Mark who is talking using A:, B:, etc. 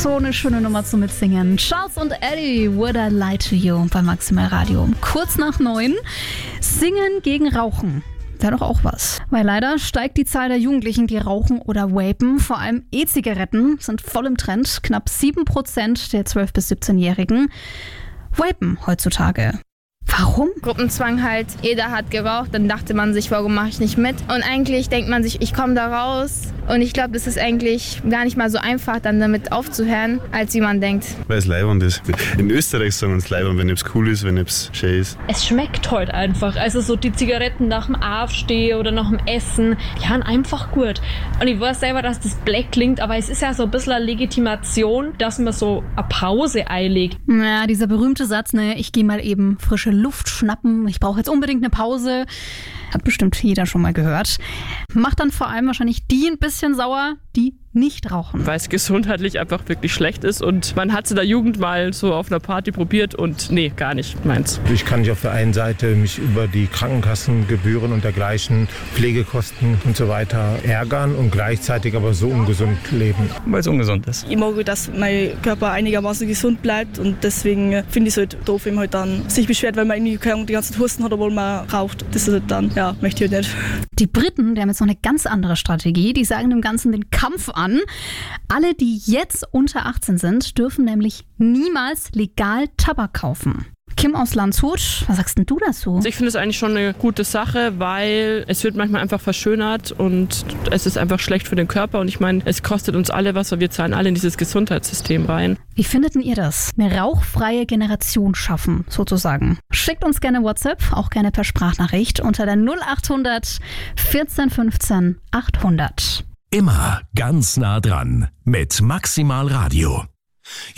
A: So eine schöne Nummer zum Mitsingen. Charles und Eddie, Would I Lie to You bei Maximal Radio. Kurz nach 9. Singen gegen Rauchen. Wäre doch auch was. Weil leider steigt die Zahl der Jugendlichen, die rauchen oder vapen. Vor allem E-Zigaretten sind voll im Trend. Knapp 7% der 12- bis 17-Jährigen vapen heutzutage. Warum?
B: Gruppenzwang halt, jeder hat geraucht, dann dachte man sich, warum mache ich nicht mit? Und eigentlich denkt man sich, ich komme da raus. Und ich glaube, das ist eigentlich gar nicht mal so einfach, dann damit aufzuhören, als wie man denkt.
C: Weil es leibend ist. In Österreich sagen wir es leibend, wenn es cool ist, wenn es schön ist.
D: Es schmeckt halt einfach. Also so die Zigaretten nach dem Aufstehen oder nach dem Essen, die haben einfach gut. Und ich weiß selber, dass das blöd klingt, aber es ist ja so ein bisschen eine Legitimation, dass man so eine Pause einlegt.
A: Ja, dieser berühmte Satz, ne, ich gehe mal eben frische Luft schnappen, ich brauche jetzt unbedingt eine Pause. Hat bestimmt jeder schon mal gehört. Macht dann vor allem wahrscheinlich die ein bisschen sauer, die nicht rauchen.
E: Weil es gesundheitlich einfach wirklich schlecht ist und man hat es in der Jugend mal so auf einer Party probiert und nee, gar nicht meins.
F: Ich kann nicht auf der einen Seite mich über die Krankenkassengebühren und dergleichen, Pflegekosten und so weiter ärgern und gleichzeitig aber so ungesund leben.
E: Weil es ungesund ist.
G: Ich mag, dass mein Körper einigermaßen gesund bleibt und deswegen finde ich es halt doof, wenn man halt dann sich beschwert, weil man irgendwie die ganze Zeit Husten hat, obwohl man raucht. Das ist halt dann, ja, möchte ich halt nicht.
A: Die Briten, die haben jetzt noch eine ganz andere Strategie. Die sagen dem Ganzen den Kampf an. Alle, die jetzt unter 18 sind, dürfen nämlich niemals legal Tabak kaufen. Kim aus Landshut, was sagst denn du dazu?
E: Ich finde es eigentlich schon eine gute Sache, weil es wird manchmal einfach verschönert und es ist einfach schlecht für den Körper. Und ich meine, es kostet uns alle was, weil wir zahlen alle in dieses Gesundheitssystem rein.
A: Wie findet denn ihr das? Eine rauchfreie Generation schaffen, sozusagen. Schickt uns gerne WhatsApp, auch gerne per Sprachnachricht unter der 0800 14 15 800.
H: Immer ganz nah dran mit Maximal Radio.